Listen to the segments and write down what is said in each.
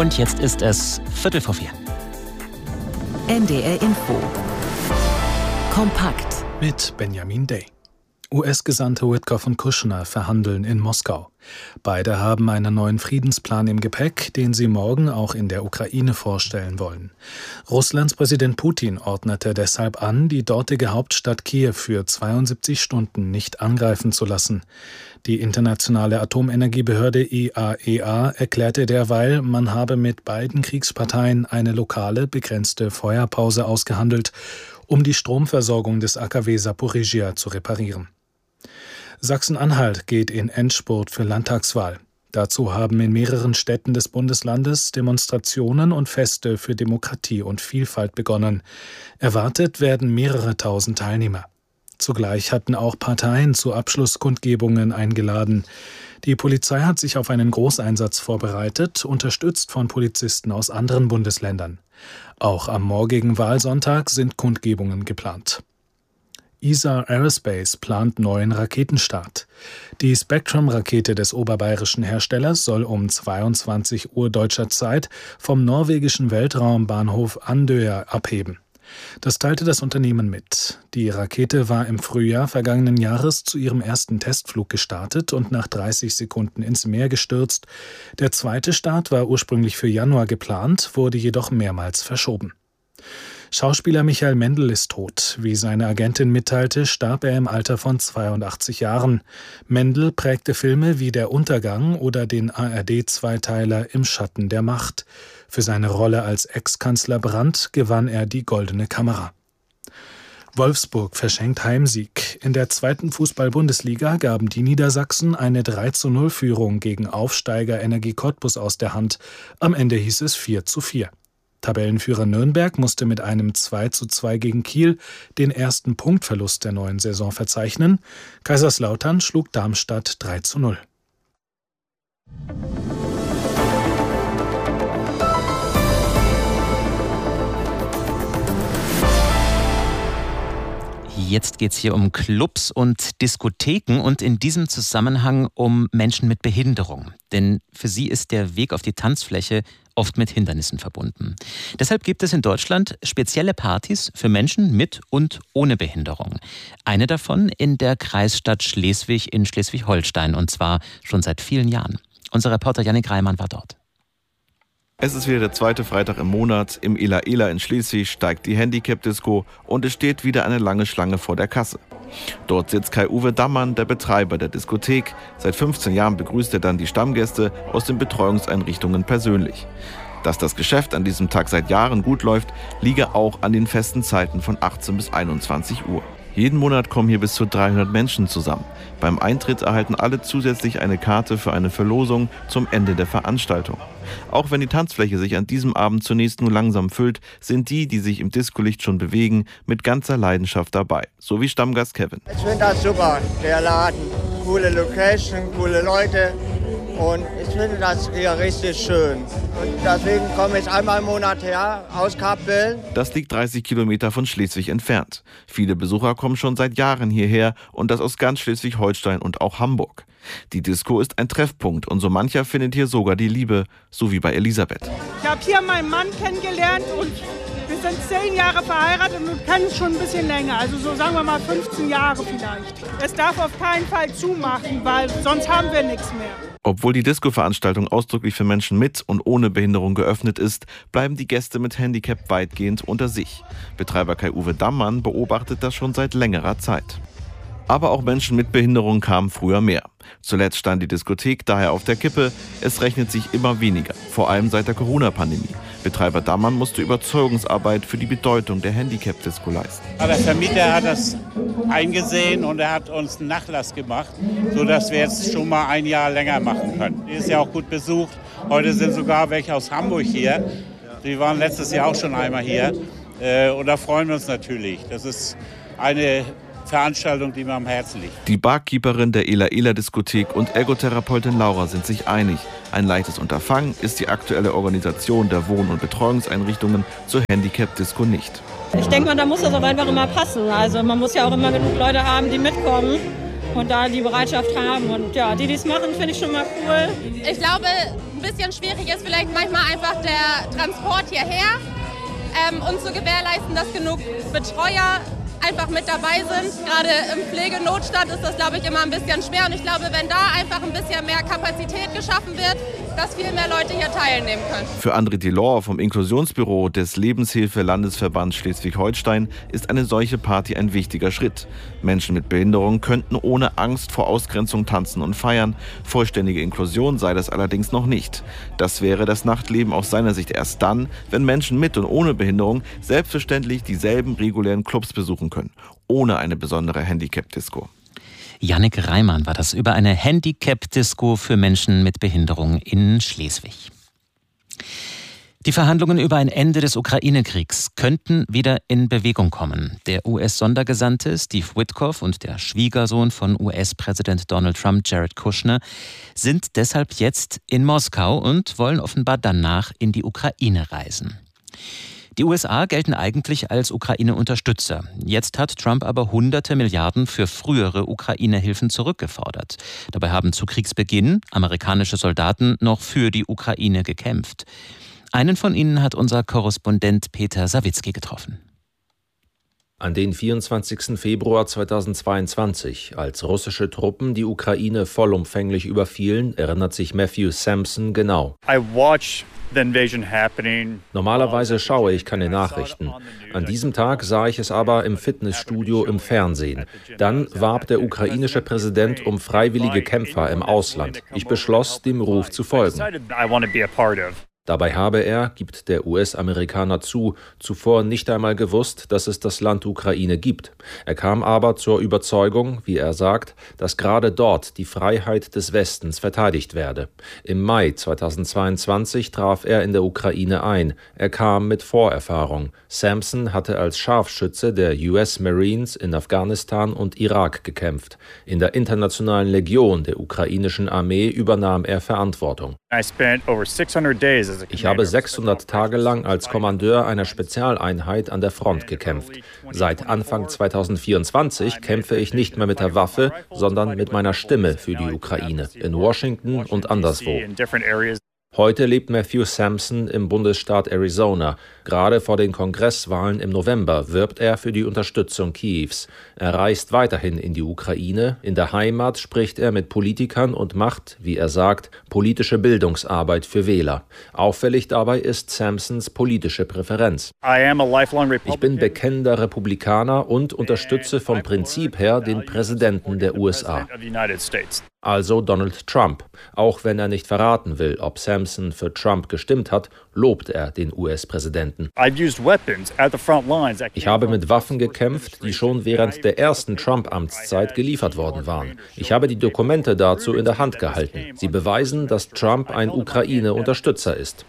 Und jetzt ist es 3:45. NDR Info. Kompakt. Mit Benjamin Day. US-Gesandte Witkoff und Kushner verhandeln in Moskau. Beide haben einen neuen Friedensplan im Gepäck, den sie morgen auch in der Ukraine vorstellen wollen. Russlands Präsident Putin ordnete deshalb an, die dortige Hauptstadt Kiew für 72 Stunden nicht angreifen zu lassen. Die internationale Atomenergiebehörde IAEA erklärte derweil, man habe mit beiden Kriegsparteien eine lokale, begrenzte Feuerpause ausgehandelt, um die Stromversorgung des AKW Saporizhia zu reparieren. Sachsen-Anhalt geht in Endspurt für Landtagswahl. Dazu haben in mehreren Städten des Bundeslandes Demonstrationen und Feste für Demokratie und Vielfalt begonnen. Erwartet werden mehrere tausend Teilnehmer. Zugleich hatten auch Parteien zu Abschlusskundgebungen eingeladen. Die Polizei hat sich auf einen Großeinsatz vorbereitet, unterstützt von Polizisten aus anderen Bundesländern. Auch am morgigen Wahlsonntag sind Kundgebungen geplant. ESA Aerospace plant neuen Raketenstart. Die Spectrum-Rakete des oberbayerischen Herstellers soll um 22 Uhr deutscher Zeit vom norwegischen Weltraumbahnhof Andøya abheben. Das teilte das Unternehmen mit. Die Rakete war im Frühjahr vergangenen Jahres zu ihrem ersten Testflug gestartet und nach 30 Sekunden ins Meer gestürzt. Der zweite Start war ursprünglich für Januar geplant, wurde jedoch mehrmals verschoben. Schauspieler Michael Mendl ist tot. Wie seine Agentin mitteilte, starb er im Alter von 82 Jahren. Mendl prägte Filme wie Der Untergang oder den ARD-Zweiteiler Im Schatten der Macht. Für seine Rolle als Ex-Kanzler Brandt gewann er die Goldene Kamera. Wolfsburg verschenkt Heimsieg. In der 2. Fußball-Bundesliga gaben die Niedersachsen eine 3:0-Führung gegen Aufsteiger Energie Cottbus aus der Hand. Am Ende hieß es 4:4. Tabellenführer Nürnberg musste mit einem 2:2 gegen Kiel den ersten Punktverlust der neuen Saison verzeichnen. Kaiserslautern schlug Darmstadt 3:0. Jetzt geht es hier um Clubs und Diskotheken und in diesem Zusammenhang um Menschen mit Behinderung. Denn für sie ist der Weg auf die Tanzfläche oft mit Hindernissen verbunden. Deshalb gibt es in Deutschland spezielle Partys für Menschen mit und ohne Behinderung. Eine davon in der Kreisstadt Schleswig in Schleswig-Holstein und zwar schon seit vielen Jahren. Unser Reporter Jannik Reimann war dort. Es ist wieder der zweite Freitag im Monat. Im Ela Ela in Schleswig steigt die Handicap-Disco und es steht wieder eine lange Schlange vor der Kasse. Dort sitzt Kai-Uwe Dammann, der Betreiber der Diskothek. Seit 15 Jahren begrüßt er dann die Stammgäste aus den Betreuungseinrichtungen persönlich. Dass das Geschäft an diesem Tag seit Jahren gut läuft, liege auch an den festen Zeiten von 18 bis 21 Uhr. Jeden Monat kommen hier bis zu 300 Menschen zusammen. Beim Eintritt erhalten alle zusätzlich eine Karte für eine Verlosung zum Ende der Veranstaltung. Auch wenn die Tanzfläche sich an diesem Abend zunächst nur langsam füllt, sind die sich im Discolicht schon bewegen, mit ganzer Leidenschaft dabei. So wie Stammgast Kevin. Ich finde das super, der Laden. Coole Location, coole Leute. Und ich finde das hier richtig schön. Und deswegen komme ich einmal im Monat her, aus Kappeln. Das liegt 30 Kilometer von Schleswig entfernt. Viele Besucher kommen schon seit Jahren hierher und das aus ganz Schleswig-Holstein und auch Hamburg. Die Disco ist ein Treffpunkt und so mancher findet hier sogar die Liebe, so wie bei Elisabeth. Ich habe hier meinen Mann kennengelernt und wir sind 10 Jahre verheiratet und kennen schon ein bisschen länger. Also so sagen wir mal 15 Jahre vielleicht. Es darf auf keinen Fall zumachen, weil sonst haben wir nichts mehr. Obwohl die Disco-Veranstaltung ausdrücklich für Menschen mit und ohne Behinderung geöffnet ist, bleiben die Gäste mit Handicap weitgehend unter sich. Betreiber Kai-Uwe Dammann beobachtet das schon seit längerer Zeit. Aber auch Menschen mit Behinderung kamen früher mehr. Zuletzt stand die Diskothek daher auf der Kippe. Es rechnet sich immer weniger, vor allem seit der Corona-Pandemie. Betreiber Dammann musste Überzeugungsarbeit für die Bedeutung der Handicap-Disco leisten. Der Vermieter hat das eingesehen und er hat uns einen Nachlass gemacht, sodass wir jetzt schon mal ein Jahr länger machen können. Die ist ja auch gut besucht. Heute sind sogar welche aus Hamburg hier. Die waren letztes Jahr auch schon einmal hier. Und da freuen wir uns natürlich. Das ist eine Veranstaltung, die mir am Herzen liegt. Die Barkeeperin der Ela Ela Diskothek und Ergotherapeutin Laura sind sich einig. Ein leichtes Unterfangen ist die aktuelle Organisation der Wohn- und Betreuungseinrichtungen zur Handicap-Disco nicht. Ich denke mal, da muss das auch einfach immer passen. Also man muss ja auch immer genug Leute haben, die mitkommen. und da die Bereitschaft haben. Und ja, die es machen, finde ich schon mal cool. Ich glaube, ein bisschen schwierig ist vielleicht manchmal einfach der Transport hierher und zu gewährleisten, dass genug Betreuer einfach mit dabei sind. Gerade im Pflegenotstand ist das, glaube ich, immer ein bisschen schwer. Und ich glaube, wenn da einfach ein bisschen mehr Kapazität geschaffen wird, dass viel mehr Leute hier teilnehmen können. Für André Delors vom Inklusionsbüro des Lebenshilfe-Landesverbands Schleswig-Holstein ist eine solche Party ein wichtiger Schritt. Menschen mit Behinderung könnten ohne Angst vor Ausgrenzung tanzen und feiern. Vollständige Inklusion sei das allerdings noch nicht. Das wäre das Nachtleben aus seiner Sicht erst dann, wenn Menschen mit und ohne Behinderung selbstverständlich dieselben regulären Clubs besuchen können, ohne eine besondere Handicap-Disco. Jannik Reimann war das über eine Handicap-Disco für Menschen mit Behinderung in Schleswig. Die Verhandlungen über ein Ende des Ukraine-Kriegs könnten wieder in Bewegung kommen. Der US-Sondergesandte Steve Witkoff und der Schwiegersohn von US-Präsident Donald Trump, Jared Kushner, sind deshalb jetzt in Moskau und wollen offenbar danach in die Ukraine reisen. Die USA gelten eigentlich als Ukraine-Unterstützer. Jetzt hat Trump aber hunderte Milliarden für frühere Ukraine-Hilfen zurückgefordert. Dabei haben zu Kriegsbeginn amerikanische Soldaten noch für die Ukraine gekämpft. Einen von ihnen hat unser Korrespondent Peter Sawicki getroffen. An den 24. Februar 2022, als russische Truppen die Ukraine vollumfänglich überfielen, erinnert sich Matthew Sampson genau. Normalerweise schaue ich keine Nachrichten. An diesem Tag sah ich es aber im Fitnessstudio im Fernsehen. Dann warb der ukrainische Präsident um freiwillige Kämpfer im Ausland. Ich beschloss, dem Ruf zu folgen. Dabei habe er, gibt der US-Amerikaner zu, zuvor nicht einmal gewusst, dass es das Land Ukraine gibt. Er kam aber zur Überzeugung, wie er sagt, dass gerade dort die Freiheit des Westens verteidigt werde. Im Mai 2022 traf er in der Ukraine ein. Er kam mit Vorerfahrung. Sampson hatte als Scharfschütze der US Marines in Afghanistan und Irak gekämpft. In der Internationalen Legion der ukrainischen Armee übernahm er Verantwortung. Ich habe 600 Tage lang als Kommandeur einer Spezialeinheit an der Front gekämpft. Seit Anfang 2024 kämpfe ich nicht mehr mit der Waffe, sondern mit meiner Stimme für die Ukraine, in Washington und anderswo. Heute lebt Matthew Sampson im Bundesstaat Arizona. Gerade vor den Kongresswahlen im November wirbt er für die Unterstützung Kiews. Er reist weiterhin in die Ukraine. In der Heimat spricht er mit Politikern und macht, wie er sagt, politische Bildungsarbeit für Wähler. Auffällig dabei ist Sampsons politische Präferenz. Ich bin bekennender Republikaner und unterstütze vom Prinzip her den Präsidenten der USA. Also Donald Trump. Auch wenn er nicht verraten will, ob Sampson für Trump gestimmt hat, lobt er den US-Präsidenten. Ich habe mit Waffen gekämpft, die schon während der ersten Trump-Amtszeit geliefert worden waren. Ich habe die Dokumente dazu in der Hand gehalten. Sie beweisen, dass Trump ein Ukraine-Unterstützer ist.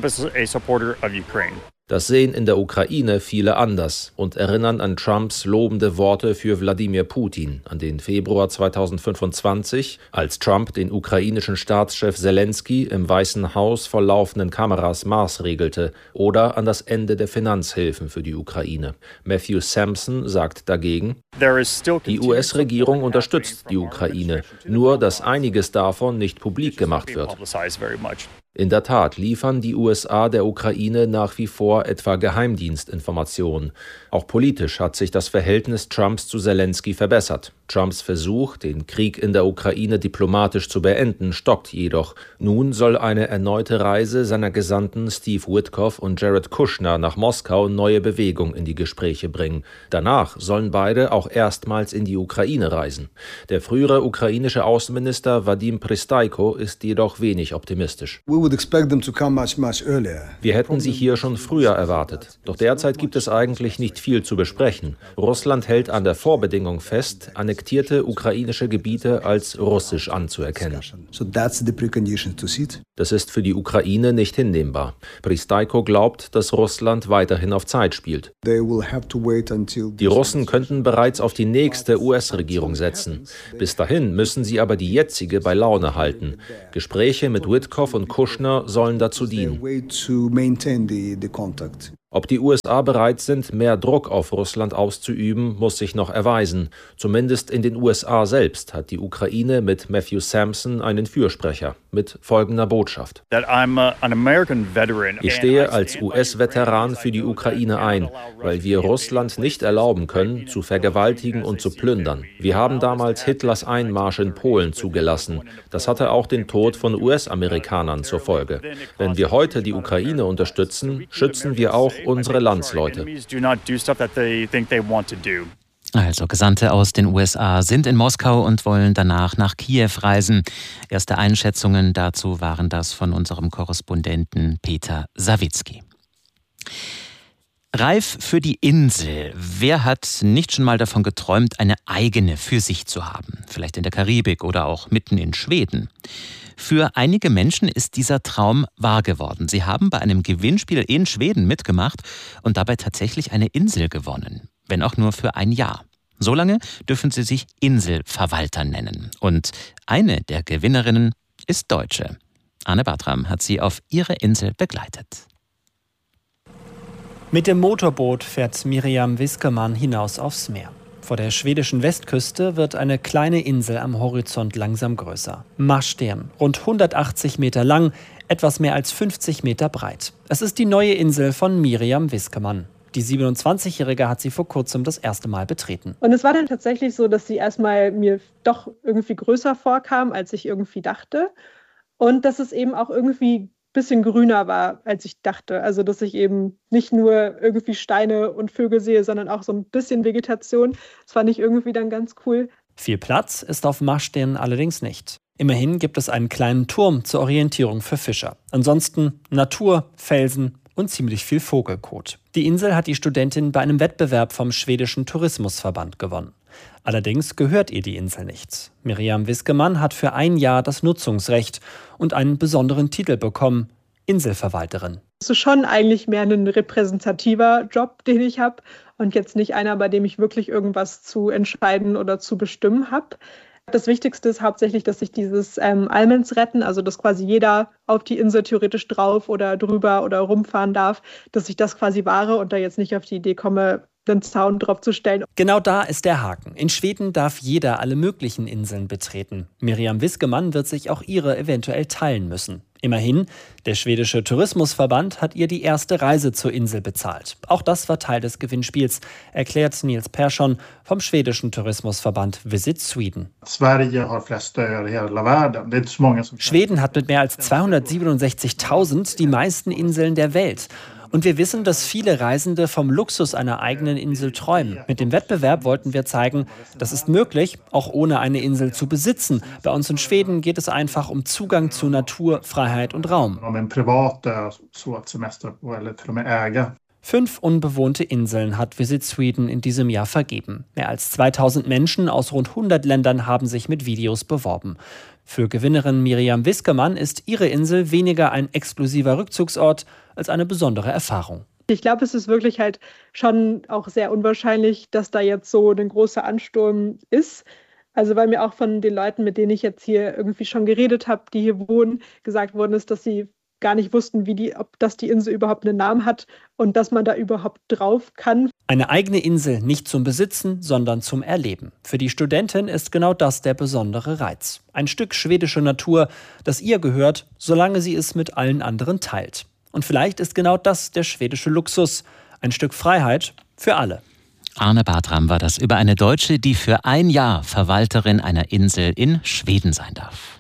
Das sehen in der Ukraine viele anders und erinnern an Trumps lobende Worte für Wladimir Putin, an den Februar 2025, als Trump den ukrainischen Staatschef Zelensky im Weißen Haus vor laufenden Kameras maßregelte, oder an das Ende der Finanzhilfen für die Ukraine. Matthew Sampson sagt dagegen: Die US-Regierung unterstützt die Ukraine, nur dass einiges davon nicht publik gemacht wird. In der Tat liefern die USA der Ukraine nach wie vor etwa Geheimdienstinformationen. Auch politisch hat sich das Verhältnis Trumps zu Zelensky verbessert. Trumps Versuch, den Krieg in der Ukraine diplomatisch zu beenden, stockt jedoch. Nun soll eine erneute Reise seiner Gesandten Steve Witkoff und Jared Kushner nach Moskau neue Bewegung in die Gespräche bringen. Danach sollen beide auch erstmals in die Ukraine reisen. Der frühere ukrainische Außenminister Wadim Pristaiko ist jedoch wenig optimistisch. Wir hätten sie hier schon früher erwartet. Doch derzeit gibt es eigentlich nicht viel zu besprechen. Russland hält an der Vorbedingung fest, annektierte ukrainische Gebiete als russisch anzuerkennen. Das ist für die Ukraine nicht hinnehmbar. Pristaiko glaubt, dass Russland weiterhin auf Zeit spielt. Die Russen könnten bereits auf die nächste US-Regierung setzen. Bis dahin müssen sie aber die jetzige bei Laune halten. Gespräche mit Witkoff und Kushner sollen dazu dienen. Ob die USA bereit sind, mehr Druck auf Russland auszuüben, muss sich noch erweisen. Zumindest in den USA selbst hat die Ukraine mit Matthew Sampson einen Fürsprecher mit folgender Botschaft. Ich stehe als US-Veteran für die Ukraine ein, weil wir Russland nicht erlauben können, zu vergewaltigen und zu plündern. Wir haben damals Hitlers Einmarsch in Polen zugelassen. Das hatte auch den Tod von US-Amerikanern zur Folge. Wenn wir heute die Ukraine unterstützen, schützen wir auch unsere Landsleute. Also Gesandte aus den USA sind in Moskau und wollen danach nach Kiew reisen. Erste Einschätzungen dazu waren das von unserem Korrespondenten Peter Sawicki. Reif für die Insel. Wer hat nicht schon mal davon geträumt, eine eigene für sich zu haben? Vielleicht in der Karibik oder auch mitten in Schweden. Für einige Menschen ist dieser Traum wahr geworden. Sie haben bei einem Gewinnspiel in Schweden mitgemacht und dabei tatsächlich eine Insel gewonnen. Wenn auch nur für ein Jahr. Solange dürfen sie sich Inselverwalter nennen. Und eine der Gewinnerinnen ist Deutsche. Arne Bartram hat sie auf ihre Insel begleitet. Mit dem Motorboot fährt Miriam Wiskemann hinaus aufs Meer. Vor der schwedischen Westküste wird eine kleine Insel am Horizont langsam größer. Marstrand, rund 180 Meter lang, etwas mehr als 50 Meter breit. Es ist die neue Insel von Miriam Wiskemann. Die 27-Jährige hat sie vor kurzem das erste Mal betreten. Und es war dann tatsächlich so, dass sie erstmal mir doch irgendwie größer vorkam, als ich irgendwie dachte. Und dass es eben auch irgendwie bisschen grüner war, als ich dachte. Also, dass ich eben nicht nur irgendwie Steine und Vögel sehe, sondern auch so ein bisschen Vegetation. Das fand ich irgendwie dann ganz cool. Viel Platz ist auf Marstrand allerdings nicht. Immerhin gibt es einen kleinen Turm zur Orientierung für Fischer. Ansonsten Natur, Felsen und ziemlich viel Vogelkot. Die Insel hat die Studentin bei einem Wettbewerb vom schwedischen Tourismusverband gewonnen. Allerdings gehört ihr die Insel nicht. Miriam Wiskemann hat für ein Jahr das Nutzungsrecht und einen besonderen Titel bekommen: Inselverwalterin. Es ist schon eigentlich mehr ein repräsentativer Job, den ich habe und jetzt nicht einer, bei dem ich wirklich irgendwas zu entscheiden oder zu bestimmen habe. Das Wichtigste ist hauptsächlich, dass sich dieses Allmens retten, also dass quasi jeder auf die Insel theoretisch drauf oder drüber oder rumfahren darf, dass ich das quasi wahre und da jetzt nicht auf die Idee komme, den Zaun drauf zu stellen. Genau da ist der Haken. In Schweden darf jeder alle möglichen Inseln betreten. Miriam Wiskemann wird sich auch ihre eventuell teilen müssen. Immerhin, der schwedische Tourismusverband hat ihr die erste Reise zur Insel bezahlt. Auch das war Teil des Gewinnspiels, erklärt Nils Persson vom schwedischen Tourismusverband Visit Sweden. Schweden hat mit mehr als 267.000 die meisten Inseln der Welt. Und wir wissen, dass viele Reisende vom Luxus einer eigenen Insel träumen. Mit dem Wettbewerb wollten wir zeigen, das ist möglich, auch ohne eine Insel zu besitzen. Bei uns in Schweden geht es einfach um Zugang zu Natur, Freiheit und Raum. 5 unbewohnte Inseln hat Visit Sweden in diesem Jahr vergeben. Mehr als 2000 Menschen aus rund 100 Ländern haben sich mit Videos beworben. Für Gewinnerin Miriam Wiskemann ist ihre Insel weniger ein exklusiver Rückzugsort als eine besondere Erfahrung. Ich glaube, es ist wirklich halt schon auch sehr unwahrscheinlich, dass da jetzt so ein großer Ansturm ist. Also weil mir auch von den Leuten, mit denen ich jetzt hier irgendwie schon geredet habe, die hier wohnen, gesagt worden ist, dass sie gar nicht wussten, ob das die Insel überhaupt einen Namen hat und dass man da überhaupt drauf kann. Eine eigene Insel nicht zum Besitzen, sondern zum Erleben. Für die Studentin ist genau das der besondere Reiz. Ein Stück schwedische Natur, das ihr gehört, solange sie es mit allen anderen teilt. Und vielleicht ist genau das der schwedische Luxus. Ein Stück Freiheit für alle. Arne Bartram war das über eine Deutsche, die für ein Jahr Verwalterin einer Insel in Schweden sein darf.